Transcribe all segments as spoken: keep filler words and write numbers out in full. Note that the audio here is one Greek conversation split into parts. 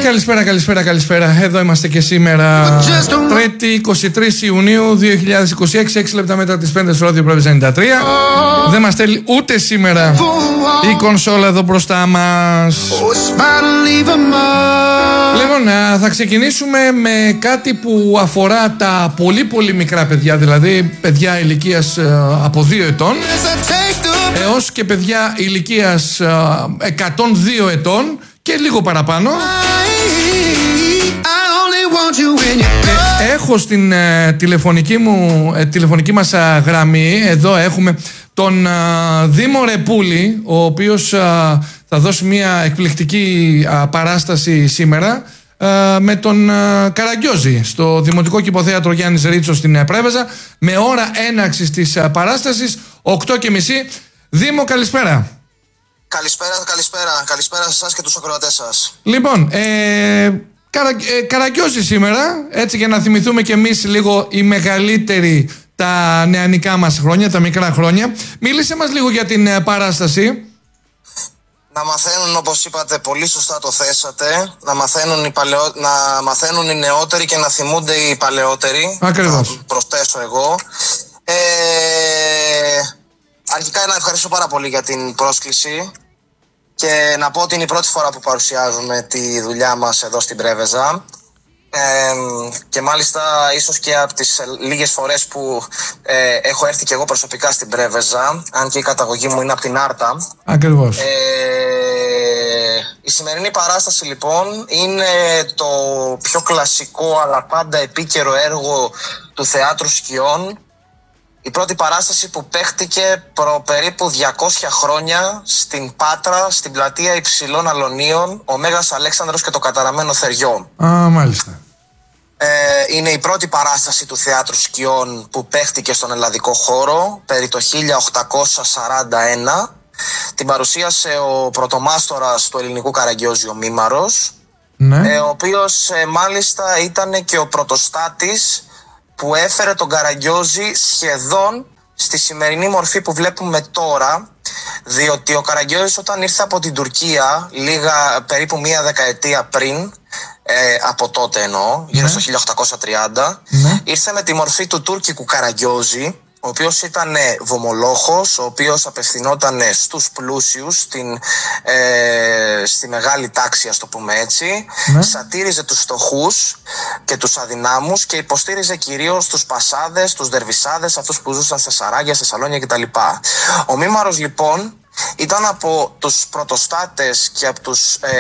καλησπέρα, καλησπέρα, καλησπέρα. Εδώ είμαστε και σήμερα, Τρίτη είκοσι τρεις Ιουνίου δύο χιλιάδες είκοσι έξι, έξι λεπτά μετά τις πέντε στο ράδιο Πρέβεζα ενενήντα τρία. Δεν μας στέλνει ούτε σήμερα η κονσόλα εδώ μπροστά μας. Λοιπόν, θα ξεκινήσουμε με κάτι που αφορά τα πολύ πολύ μικρά παιδιά, δηλαδή παιδιά ηλικίας από δύο ετών έως και παιδιά ηλικίας εκατόν δύο ετών και λίγο παραπάνω. Έχω στην ε, τηλεφωνική μου ε, τηλεφωνική μας ε, γραμμή, εδώ έχουμε τον ε, Δήμο Ρεπούλη, ο οποίος ε, θα δώσει μια εκπληκτική ε, παράσταση σήμερα ε, με τον ε, Καραγκιόζη στο Δημοτικό Κηποθέατρο Γιάννης Ρίτσος στην ε, Πρέβεζα, με ώρα έναρξης της ε, παράστασης οκτώ και μισή. Δήμο, καλησπέρα. Καλησπέρα, καλησπέρα. Καλησπέρα σε εσάς και τους ακροατές σας. Λοιπόν, ε, καρα, ε, Καραγκιόζη σήμερα, έτσι για να θυμηθούμε κι εμείς λίγο οι μεγαλύτεροι τα νεανικά μας χρόνια, τα μικρά χρόνια. Μίλησε μας λίγο για την ε, παράσταση. Να μαθαίνουν, όπως είπατε, πολύ σωστά το θέσατε, να μαθαίνουν οι, παλαιό, να μαθαίνουν οι νεότεροι και να θυμούνται οι παλαιότεροι. Ακριβώς. Να προσθέσω εγώ. Ε, Αρχικά να ευχαριστώ πάρα πολύ για την πρόσκληση και να πω ότι είναι η πρώτη φορά που παρουσιάζουμε τη δουλειά μας εδώ στην Πρέβεζα ε, και μάλιστα ίσως και από τις λίγες φορές που ε, έχω έρθει και εγώ προσωπικά στην Πρέβεζα, αν και η καταγωγή μου είναι από την Άρτα. Ακριβώς. Ε, η σημερινή παράσταση λοιπόν είναι το πιο κλασικό αλλά πάντα επίκαιρο έργο του θεάτρου σκιών. Η πρώτη παράσταση που παίχτηκε προ περίπου διακόσια χρόνια στην Πάτρα, στην πλατεία Υψηλών Αλωνίων, ο Μέγας Αλέξανδρος και το καταραμένο θεριό. Α, μάλιστα. Ε, είναι η πρώτη παράσταση του θεάτρου σκιών που παίχτηκε στον ελλαδικό χώρο, περί το χίλια οκτακόσια σαράντα ένα. Την παρουσίασε ο πρωτομάστορας του ελληνικού Καραγκιόζη, ο Μήμαρος, ναι. ε, ο οποίος ε, μάλιστα ήταν και ο πρωτοστάτης που έφερε τον Καραγκιόζη σχεδόν στη σημερινή μορφή που βλέπουμε τώρα, διότι ο Καραγκιόζης όταν ήρθε από την Τουρκία λίγα περίπου μία δεκαετία πριν, ε, από τότε εννοώ, γύρω ναι. στο χίλια οκτακόσια τριάντα, ναι. ήρθε με τη μορφή του τουρκικού Καραγκιόζη, ο οποίος ήταν βομολόχος, ο οποίος απευθυνόταν στους πλούσιους, στην, ε, στη μεγάλη τάξη, ας το πούμε έτσι, ναι. σατήριζε τους φτωχούς και τους αδυνάμους και υποστήριζε κυρίως τους πασάδες, τους δερβισάδες, αυτούς που ζούσαν σε σαράγια, σε σαλόνια κτλ. Ο Μήμαρος λοιπόν ήταν από τους πρωτοστάτες και από τους, ε,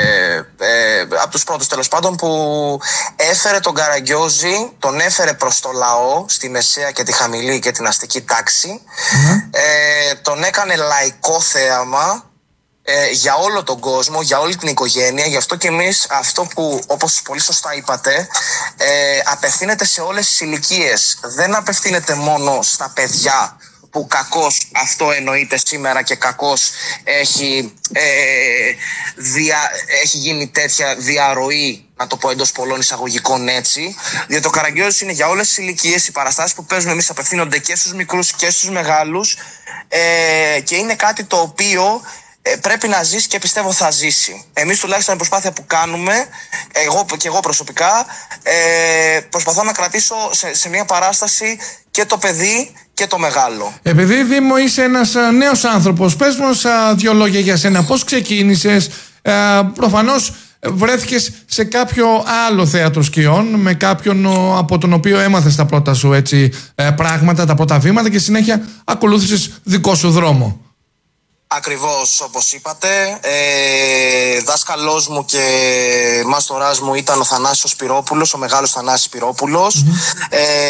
ε, από τους πρώτους τέλος πάντων που έφερε τον Καραγκιόζη, τον έφερε προς το λαό, στη μεσαία και τη χαμηλή και την αστική τάξη, mm-hmm. ε, τον έκανε λαϊκό θέαμα ε, για όλο τον κόσμο, για όλη την οικογένεια. Γι' αυτό και εμείς αυτό που, όπως πολύ σωστά είπατε, ε, απευθύνεται σε όλες τις ηλικίες. Δεν απευθύνεται μόνο στα παιδιά, που κακώς αυτό εννοείται σήμερα και κακώς έχει, ε, δια, έχει γίνει τέτοια διαρροή, να το πω εντός πολλών εισαγωγικών έτσι, διότι ο Καραγκιόζης είναι για όλες τις ηλικίες. Οι παραστάσεις που παίζουμε εμείς απευθύνονται και στους μικρούς και στους μεγάλους, ε, και είναι κάτι το οποίο ε, πρέπει να ζήσει και πιστεύω θα ζήσει. Εμείς τουλάχιστον η προσπάθεια που κάνουμε, εγώ και εγώ προσωπικά, ε, προσπαθώ να κρατήσω σε, σε μια παράσταση και το παιδί και το μεγάλο. Επειδή Δήμο είσαι ένας νέος άνθρωπος, πες μας δύο λόγια για σένα. Πώς ξεκίνησες? Ε, προφανώς βρέθηκες σε κάποιο άλλο θέατρο σκιών, με κάποιον από τον οποίο έμαθες τα πρώτα σου έτσι, ε, πράγματα, τα πρώτα βήματα και συνέχεια ακολούθησες δικό σου δρόμο. Ακριβώς όπως είπατε, ε, δάσκαλός μου και μάστοράς μου ήταν ο Θανάσιος Σπυρόπουλος, ο μεγάλος Θανάσης Σπυρόπουλος, mm-hmm.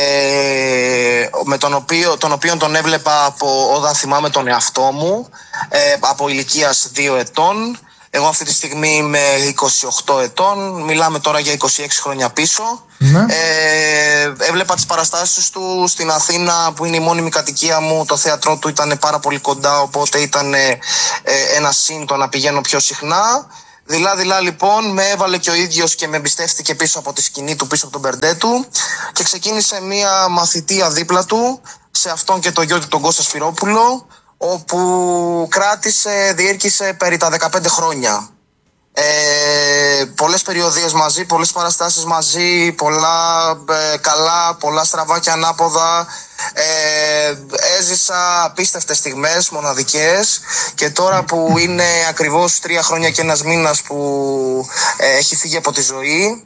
ε, με τον οποίο, τον οποίο τον έβλεπα από όταν θυμάμαι τον εαυτό μου, ε, από ηλικίας δύο ετών. Εγώ αυτή τη στιγμή είμαι είκοσι οκτώ ετών, μιλάμε τώρα για είκοσι έξι χρόνια πίσω. Ναι. Ε, έβλεπα τις παραστάσεις του στην Αθήνα που είναι η μόνιμη κατοικία μου. Το θέατρό του ήταν πάρα πολύ κοντά, οπότε ήταν ε, ένα σύν το να πηγαίνω πιο συχνά. Δειλά δειλά λοιπόν με έβαλε και ο ίδιος και με εμπιστεύτηκε πίσω από τη σκηνή του, πίσω από τον μπερντέ του, και ξεκίνησε μια μαθητεία δίπλα του σε αυτόν και το γιο του τον Κώστα Σπυρόπουλο, όπου κράτησε, διήρκησε περί τα δεκαπέντε χρόνια. Ε, πολλές περιοδίες μαζί, πολλές παραστάσεις μαζί, πολλά ε, καλά, πολλά στραβά και ανάποδα. Ε, έζησα απίστευτες στιγμές, μοναδικές, και τώρα που είναι ακριβώς τρία χρόνια και ένας μήνας που ε, έχει φύγει από τη ζωή,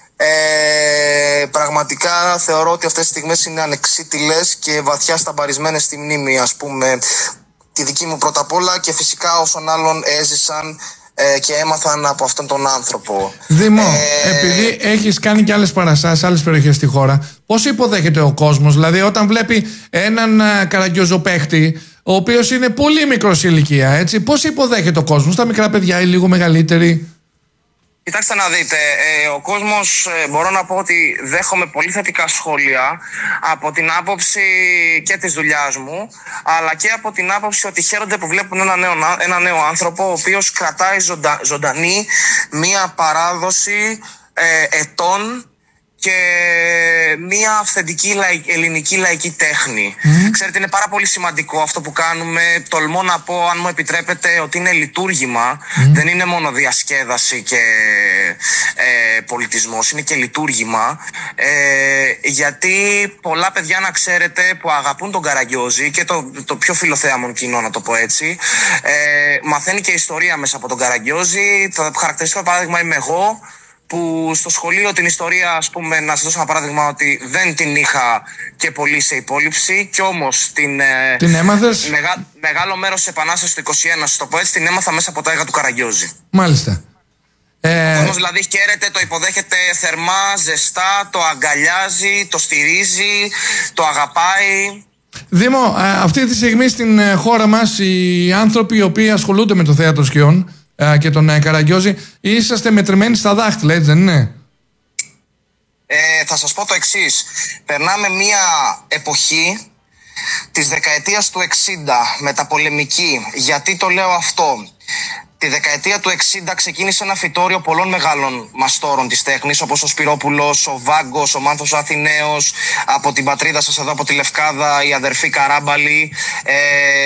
ε, πραγματικά θεωρώ ότι αυτές τις στιγμές είναι ανεξίτηλες και βαθιά σταμπαρισμένες στη μνήμη, ας πούμε, τη δική μου πρώτα απ' όλα, και φυσικά όσων άλλων έζησαν ε, και έμαθαν από αυτόν τον άνθρωπο. Δήμο, ε, επειδή έχεις κάνει και άλλες παραστάσεις σε άλλες περιοχές στη χώρα, πώς υποδέχεται ο κόσμος? Δηλαδή, όταν βλέπει έναν καραγκιόζο-παίχτη, ο οποίος είναι πολύ μικρός σε ηλικία, έτσι, πώς υποδέχεται ο κόσμος, τα μικρά παιδιά ή λίγο μεγαλύτεροι? Κοιτάξτε να δείτε, ε, ο κόσμος, ε, μπορώ να πω ότι δέχομαι πολύ θετικά σχόλια από την άποψη και της δουλειάς μου, αλλά και από την άποψη ότι χαίρονται που βλέπουν ένα νέο, ένα νέο άνθρωπο, ο οποίος κρατάει ζωντα, ζωντανή μία παράδοση ε, ετών και μία αυθεντική λαϊκ, ελληνική λαϊκή τέχνη. Mm. Ξέρετε, είναι πάρα πολύ σημαντικό αυτό που κάνουμε. Τολμώ να πω, αν μου επιτρέπετε, ότι είναι λειτουργήμα. Mm. Δεν είναι μόνο διασκέδαση και ε, πολιτισμός, είναι και λειτουργήμα. Ε, γιατί πολλά παιδιά, να ξέρετε, που αγαπούν τον Καραγκιόζη και το, το πιο φιλοθέαμον κοινό, να το πω έτσι, ε, μαθαίνει και ιστορία μέσα από τον Καραγκιόζη. Το χαρακτηριστικό παράδειγμα είμαι εγώ, που στο σχολείο την ιστορία, ας πούμε, να σας δώσω ένα παράδειγμα, ότι δεν την είχα και πολύ σε υπόλοιψη, κι όμως την, την έμαθες? Μεγα, μεγάλο μέρος της Επανάστασης του είκοσι ένα, στο πω έτσι, την έμαθα μέσα από τα έργα του Καραγκιόζη. Μάλιστα. Ε... Ο κόσμος δηλαδή χαίρεται, το υποδέχεται θερμά, ζεστά, το αγκαλιάζει, το στηρίζει, το αγαπάει. Δήμο, αυτή τη στιγμή στην χώρα μας οι άνθρωποι οι οποίοι ασχολούνται με το θέατρο σκιών και τον Καραγκιόζη, είσαστε μετρημένοι στα δάχτυλα, έτσι δεν είναι? Ε, θα σας πω το εξής. Περνάμε μια εποχή της δεκαετίας του εξήντα, μεταπολεμική. Γιατί το λέω αυτό? Τη δεκαετία του εξήντα ξεκίνησε ένα φυτόριο πολλών μεγάλων μαστόρων της τέχνης, όπως ο Σπυρόπουλος, ο Βάγκος, ο Μάνθος ο Αθηναίος, από την πατρίδα σας εδώ, από τη Λευκάδα, η αδερφή Καράμπαλη, ε,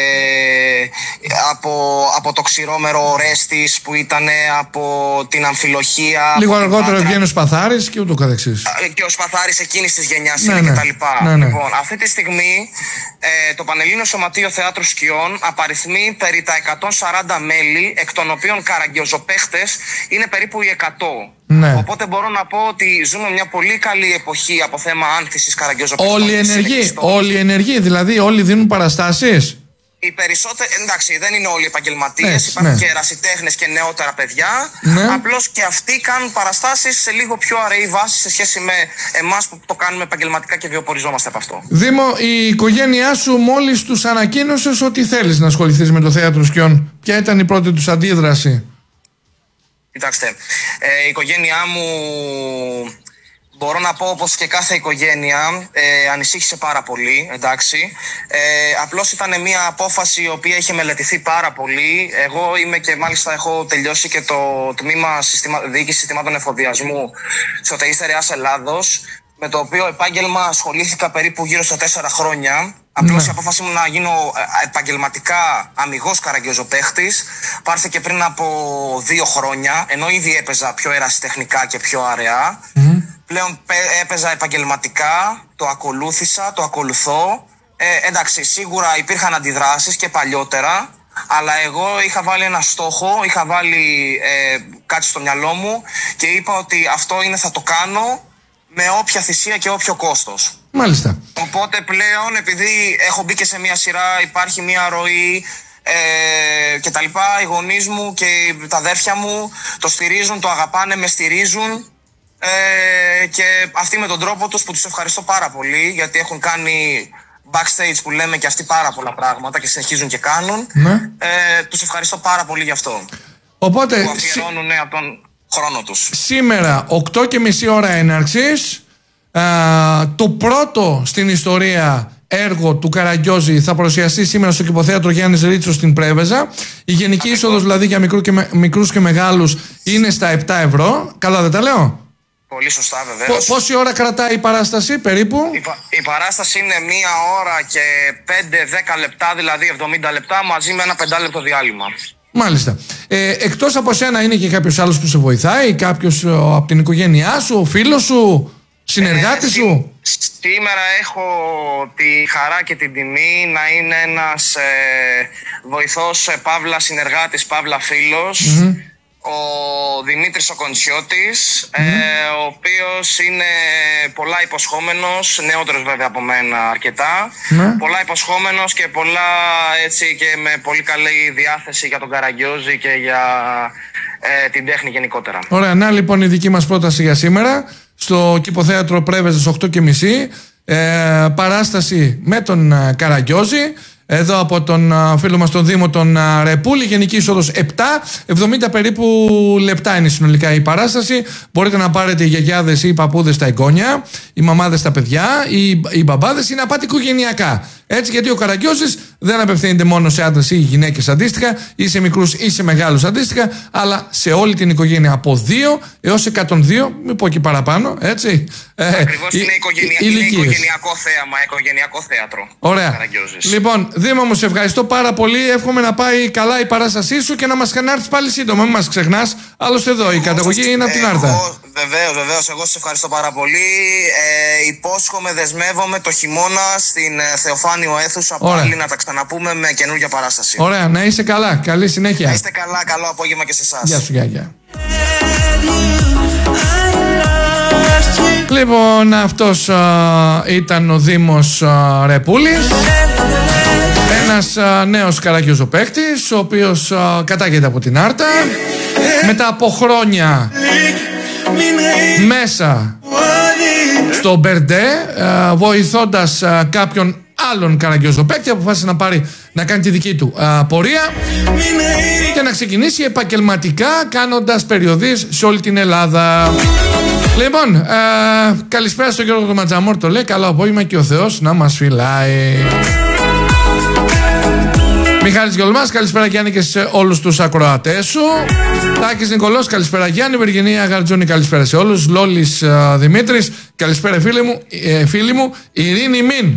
από, από το Ξηρόμερο ο Ρέστης που ήταν, από την Αμφιλοχία. Λίγο αργότερα βγαίνει ο Σπαθάρης και ούτω καθεξής. Και ο Σπαθάρης εκείνης της γενιάς, ναι, είναι ναι. κτλ. Ναι, ναι. Λοιπόν, αυτή τη στιγμή ε, το Πανελλήνιο Σωματείο Θεάτρου Σκιών απαριθμεί περί τα εκατόν σαράντα μέλη, εκ των οποίων καραγκιόζοπαίχτες είναι περίπου οι εκατό. Ναι. Οπότε μπορώ να πω ότι ζούμε μια πολύ καλή εποχή από θέμα άνθησης καραγκιόζοπαίχτων. Όλοι ενεργοί, όλοι ενεργοί, δηλαδή όλοι δίνουν παραστάσεις. Οι περισσότεροι, εντάξει, δεν είναι όλοι επαγγελματίες, ναι, υπάρχουν ναι. και ερασιτέχνες και νεότερα παιδιά. Ναι. Απλώς και αυτοί κάνουν παραστάσεις σε λίγο πιο αραιή βάση σε σχέση με εμάς που το κάνουμε επαγγελματικά και βιοποριζόμαστε από αυτό. Δήμο, η οικογένειά σου μόλις τους ανακοίνωσες ότι θέλεις να ασχοληθείς με το θέατρο σκιών, ποια ήταν η πρώτη τους αντίδραση? Κοιτάξτε, ε, η οικογένειά μου, μπορώ να πω όπως και κάθε οικογένεια, ε, ανησύχησε πάρα πολύ, εντάξει. Ε, απλώς ήταν μια απόφαση η οποία είχε μελετηθεί πάρα πολύ. Εγώ είμαι και μάλιστα έχω τελειώσει και το τμήμα συστημα, διοίκηση συστημάτων εφοδιασμού στο ΤΕΙ Στερεάς Ελλάδος, με το οποίο επάγγελμα ασχολήθηκα περίπου γύρω στα τέσσερα χρόνια. Απλώς η απόφαση μου να γίνω επαγγελματικά αμιγός καραγκιόζοπαίχτης πάρθηκε πριν από δύο χρόνια, ενώ ήδη έπαιζα πιο ερασιτεχνικά και πιο αραιά. Mm. Πλέον έπαιζα επαγγελματικά, το ακολούθησα, το ακολουθώ. Ε, εντάξει, σίγουρα υπήρχαν αντιδράσεις και παλιότερα, αλλά εγώ είχα βάλει ένα στόχο, είχα βάλει ε, κάτι στο μυαλό μου και είπα ότι αυτό είναι, θα το κάνω με όποια θυσία και όποιο κόστος. Μάλιστα. Οπότε πλέον, επειδή έχω μπει και σε μια σειρά, υπάρχει μια ροή ε, και τα λοιπά, οι γονείς μου και τα αδέρφια μου το στηρίζουν, το αγαπάνε, με στηρίζουν. Ε, και αυτοί με τον τρόπο τους, που τους ευχαριστώ πάρα πολύ, γιατί έχουν κάνει backstage που λέμε και αυτοί πάρα πολλά πράγματα και συνεχίζουν και κάνουν. Ναι. Ε, τους ευχαριστώ πάρα πολύ γι' αυτό. Οπότε, που αφιερώνουν από τον χρόνο τους. Σήμερα οκτώ και μισή ώρα έναρξης, α, το πρώτο στην ιστορία έργο του Καραγκιόζη θα παρουσιαστεί σήμερα στο Κηποθέατρο Γιάννης Ρίτσος στην Πρέβεζα. Η γενική είσοδος δηλαδή για μικρού και με, μικρούς και μεγάλους είναι στα επτά ευρώ. Καλά δεν τα λέω? Πολύ σωστά, βεβαίως. Πόση ώρα κρατάει η παράσταση περίπου? Η, η παράσταση είναι μία ώρα και πέντε δέκα λεπτά, δηλαδή εβδομήντα λεπτά, μαζί με ένα πεντάλεπτο διάλειμμα. Μάλιστα. Ε, εκτός από σένα είναι και κάποιος άλλος που σε βοηθάει, κάποιος από την οικογένειά σου, ο φίλος σου, συνεργάτης ε, σου? Σήμερα έχω τη χαρά και την τιμή να είναι ένας ε, βοηθός, ε, παύλα συνεργάτης, παύλα φίλος, mm-hmm. ο Δημήτρης ο Κοντσιώτης, mm-hmm. ε, ο οποίος είναι πολλά υποσχόμενος, νεότερος βέβαια από μένα αρκετά, mm-hmm. πολλά υποσχόμενος και πολλά έτσι και με πολύ καλή διάθεση για τον Καραγκιόζη και για ε, την τέχνη γενικότερα. Ωραία, να λοιπόν η δική μας πρόταση για σήμερα. Στο Κηποθέατρο Πρέβεζες οκτώ και μισή, ε, παράσταση με τον ε, Καραγκιόζη, εδώ από τον ε, φίλο μας τον Δήμο τον ε, Ρεπούλη, γενική είσοδος επτά, εβδομήντα περίπου λεπτά είναι συνολικά η παράσταση. Μπορείτε να πάρετε οι γιαγιάδες ή οι παππούδες στα εγγόνια, οι μαμάδες στα παιδιά, οι, οι μπαμπάδες, ή να πάτε οικογενειακά. Έτσι, γιατί ο Καραγκιόζης δεν απευθύνεται μόνο σε άντρες ή γυναίκες αντίστοιχα, ή σε μικρούς ή σε μεγάλους αντίστοιχα, αλλά σε όλη την οικογένεια από δύο έως εκατόν δύο, μην πω και παραπάνω, έτσι. Ακριβώς, ε, είναι, οικογενεια... είναι οικογενειακό θέαμα, οικογενειακό θέατρο. Ωραία. Λοιπόν, Δήμα μου, σε ευχαριστώ πάρα πολύ. Εύχομαι να πάει καλά η παράστασή σου και να μας ξανάρθεις πάλι σύντομα. Μην μας ξεχνάς. Άλλωστε εδώ, η καταγωγή είναι από την Άρτα. Βεβαίως, βεβαίως. Εγώ σας ευχαριστώ πάρα πολύ. Ε, υπόσχομαι, δεσμεύομαι το χειμώνα στην ε, Θεοφάνιο Αίθουσα πάλι να τα ξαναπούμε με καινούργια παράσταση. Ωραία, να είσαι καλά. Καλή συνέχεια. Να είστε καλά, καλό απόγευμα και σε εσάς. Γεια σου, γεια, γεια. Λοιπόν, αυτός α, ήταν ο Δήμος α, Ρεπούλης, ένας α, νέος καραγκιόζοπαίκτης, ο οποίος α, κατάγεται από την Άρτα. Μετά από χρόνια μέσα στο Μπερντέ, α, βοηθώντας α, κάποιον άλλον καραγκιόζοπαίκτη, αποφάσισε να πάρει να κάνει τη δική του α, πορεία και να ξεκινήσει επαγγελματικά κάνοντας περιοδίες σε όλη την Ελλάδα. Λοιπόν, α, καλησπέρα στον Γιώργο Ματζαμόρ, το λέει. Καλό απόγευμα και ο Θεός να μας φυλάει. Μιχάλης Γιολμάς, καλησπέρα Γιάννη και σε όλους τους ακροατές σου. Τάκης Νικολός, καλησπέρα Γιάννη. Βεργινία Γαρτζούνη, καλησπέρα σε όλους. Λόλης uh, Δημήτρης, καλησπέρα φίλοι μου, ε, φίλοι μου. Ειρήνη Μην.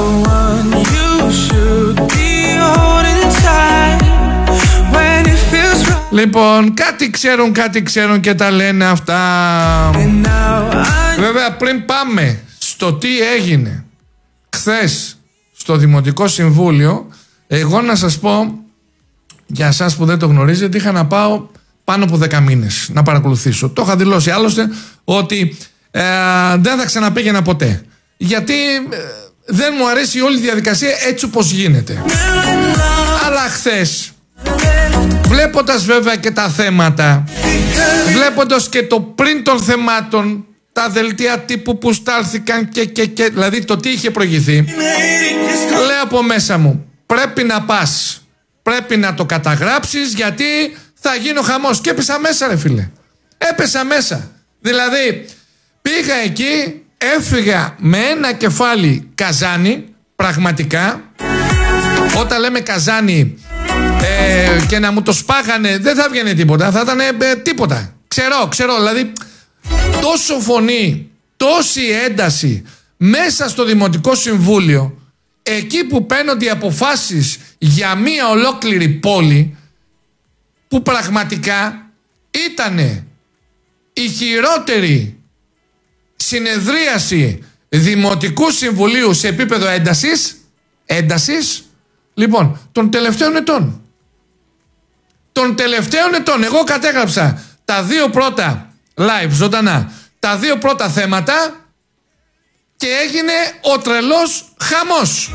Λοιπόν, κάτι ξέρουν, κάτι ξέρουν και τα λένε αυτά. Βέβαια, πριν πάμε στο τι έγινε χθες στο Δημοτικό Συμβούλιο, εγώ να σας πω, για εσάς που δεν το γνωρίζετε, είχα να πάω πάνω από δέκα μήνες να παρακολουθήσω. Το είχα δηλώσει άλλωστε ότι ε, δεν θα ξαναπήγαινα ποτέ. Γιατί ε, δεν μου αρέσει όλη η διαδικασία έτσι όπως γίνεται. Αλλά χθες, βλέποντας βέβαια και τα θέματα, βλέποντας και το πριν των θεμάτων, τα δελτία τύπου που στάλθηκαν και, και, και δηλαδή το τι είχε προηγηθεί, λέω από μέσα μου, πρέπει να πας, πρέπει να το καταγράψεις, γιατί θα γίνει ο χαμός. Και έπεσα μέσα ρε φίλε, έπεσα μέσα. Δηλαδή πήγα εκεί, έφυγα με ένα κεφάλι καζάνι, πραγματικά. Όταν λέμε καζάνι ε, και να μου το σπάγανε, δεν θα βγαίνει τίποτα, θα ήταν ε, τίποτα. Ξέρω, ξέρω, δηλαδή τόσο φωνή, τόση ένταση μέσα στο Δημοτικό Συμβούλιο, εκεί που παίρνονται οι αποφάσεις για μία ολόκληρη πόλη, που πραγματικά ήτανε η χειρότερη συνεδρίαση Δημοτικού Συμβουλίου σε επίπεδο έντασης, έντασης, λοιπόν, των τελευταίων ετών. Των τελευταίων ετών. Εγώ κατέγραψα τα δύο πρώτα live ζωντανά, τα δύο πρώτα θέματα, και έγινε ο τρελός χαμός.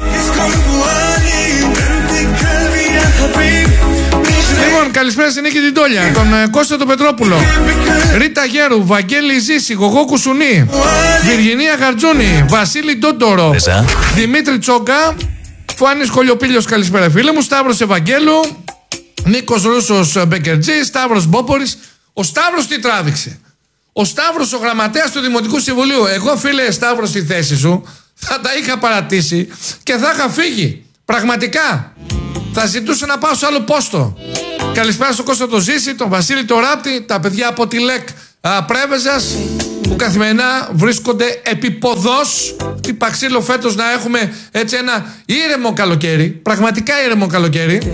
Λοιπόν, καλησπέρα στην Νίκη Τιντόλια, τον ε, Κώστα τον Πετρόπουλο, Ρίτα Γέρου, Βαγγέλη Ζήση, Γογό Κουσουνή, Βιργινία Γαρτζούνη, Βασίλη Ντόντορο, Δημήτρη Τσόκα, Φάνης Κολιοπίλιος, καλησπέρα φίλε μου, Σταύρος Ευαγγέλου, Νίκος Ρούσος Μπεκερτζή, Σταύρος Μπόπορης. Ο Σταύρος τι τράβηξε? Ο Σταύρος, ο γραμματέας του Δημοτικού Συμβουλίου. Εγώ φίλε Σταύρος, στη θέση σου θα τα είχα παρατήσει και θα είχα φύγει. Πραγματικά. Θα ζητούσα να πάω σε άλλο πόστο. Καλησπέρα στον Κώστα το Ζήση, τον Βασίλη το Ράπτη, τα παιδιά από τη ΛΕΚ α, Πρέβεζας, που καθημερινά βρίσκονται επί ποδός. Τι παξίλο φέτος να έχουμε έτσι ένα ήρεμο καλοκαίρι. Πραγματικά ήρεμο καλοκαίρι.